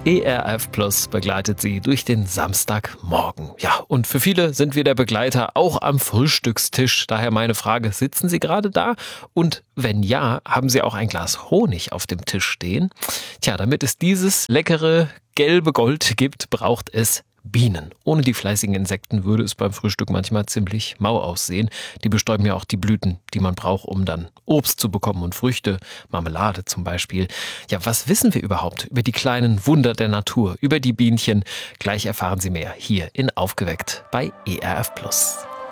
ERF Plus begleitet Sie durch den Samstagmorgen. Ja, und für viele sind wir der Begleiter auch am Frühstückstisch. Daher meine Frage, sitzen Sie gerade da? Und wenn ja, haben Sie auch ein Glas Honig auf dem Tisch stehen? Tja, damit es dieses leckere gelbe Gold gibt, braucht es Bienen. Ohne die fleißigen Insekten würde es beim Frühstück manchmal ziemlich mau aussehen. Die bestäuben ja auch die Blüten, die man braucht, um dann Obst zu bekommen und Früchte, Marmelade zum Beispiel. Ja, was wissen wir überhaupt über die kleinen Wunder der Natur, über die Bienchen? Gleich erfahren Sie mehr hier in Aufgeweckt bei ERF Plus.